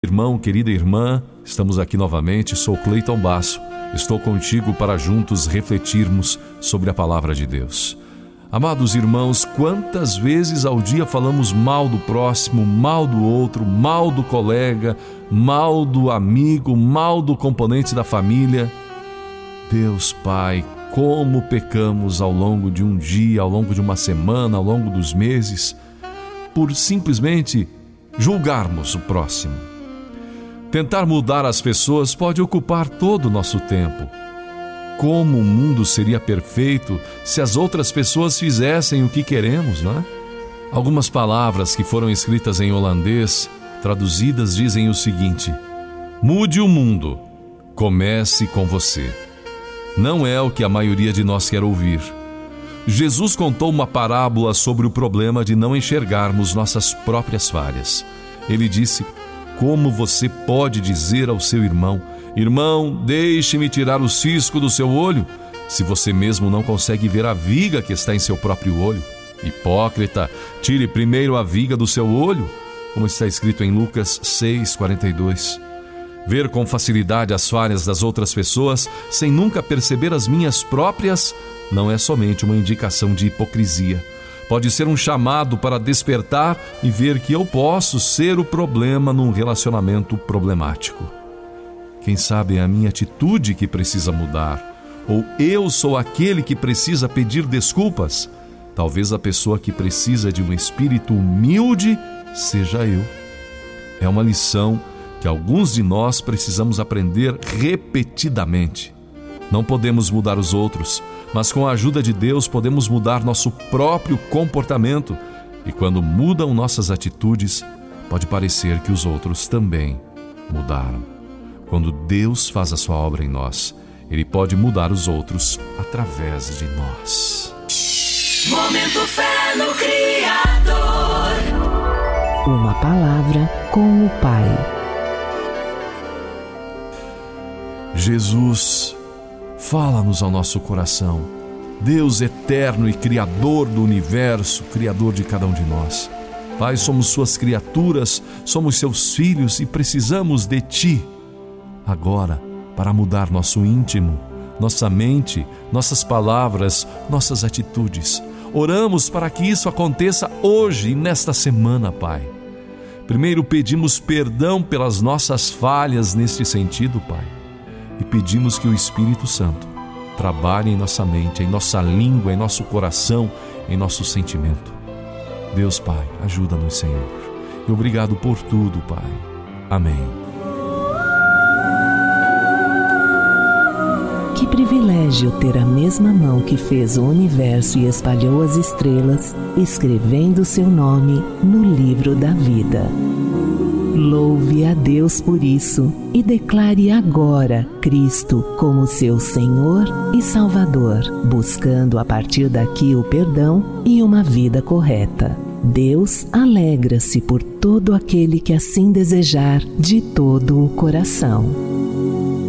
Irmão, querida irmã, estamos aqui novamente. Sou Cleiton Basso. Estou contigo para juntos refletirmos sobre a palavra de Deus. Amados irmãos, quantas vezes ao dia falamos mal do próximo, mal do outro, mal do colega, mal do amigo, mal do componente da família? Deus Pai, como pecamos ao longo de um dia, ao longo de uma semana, ao longo dos meses, por simplesmente julgarmos o próximo. Tentar mudar as pessoas pode ocupar todo o nosso tempo. Como o mundo seria perfeito se as outras pessoas fizessem o que queremos, não é? Algumas palavras que foram escritas em holandês, traduzidas, dizem o seguinte: mude o mundo, comece com você. Não é o que a maioria de nós quer ouvir. Jesus contou uma parábola sobre o problema de não enxergarmos nossas próprias falhas. Ele disse: como você pode dizer ao seu irmão: irmão, deixe-me tirar o cisco do seu olho, se você mesmo não consegue ver a viga que está em seu próprio olho? Hipócrita, tire primeiro a viga do seu olho, como está escrito em Lucas 6:42. Ver com facilidade as falhas das outras pessoas, sem nunca perceber as minhas próprias, não é somente uma indicação de hipocrisia. Pode ser um chamado para despertar e ver que eu posso ser o problema num relacionamento problemático. Quem sabe é a minha atitude que precisa mudar, ou eu sou aquele que precisa pedir desculpas. Talvez a pessoa que precisa de um espírito humilde seja eu. É uma lição que alguns de nós precisamos aprender repetidamente. Não podemos mudar os outros, mas com a ajuda de Deus podemos mudar nosso próprio comportamento. E quando mudam nossas atitudes, pode parecer que os outros também mudaram. Quando Deus faz a sua obra em nós, Ele pode mudar os outros através de nós. Momento Fé no Criador. Uma palavra com o Pai. Jesus, fala-nos ao nosso coração. Deus eterno e Criador do universo, Criador de cada um de nós. Pai, somos Suas criaturas, somos Seus filhos e precisamos de Ti agora para mudar nosso íntimo, nossa mente, nossas palavras, nossas atitudes. Oramos para que isso aconteça hoje e nesta semana, Pai. Primeiro pedimos perdão pelas nossas falhas neste sentido, Pai. E pedimos que o Espírito Santo trabalhe em nossa mente, em nossa língua, em nosso coração, em nosso sentimento. Deus Pai, ajuda-nos, Senhor. E obrigado por tudo, Pai. Amém. Que privilégio ter a mesma mão que fez o universo e espalhou as estrelas, escrevendo seu nome no livro da vida. Louve a Deus por isso e declare agora Cristo como seu Senhor e Salvador, buscando a partir daqui o perdão e uma vida correta. Deus alegra-se por todo aquele que assim desejar de todo o coração.